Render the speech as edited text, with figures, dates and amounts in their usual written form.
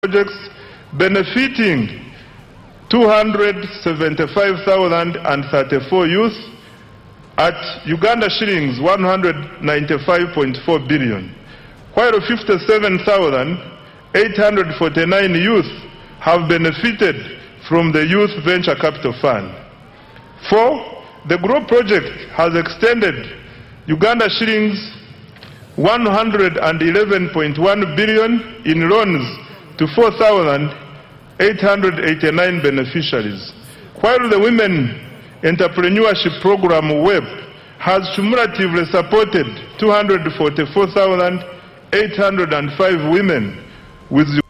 projects benefiting 275,034 youth at Uganda shillings 195.4 billion, while 57,849 youth have benefited from the Youth Venture Capital Fund. 4. The GROW project has extended Uganda shillings 111.1 billion in loans to 4,889 beneficiaries, while the Women Entrepreneurship Program WEP has cumulatively supported 244,805 women with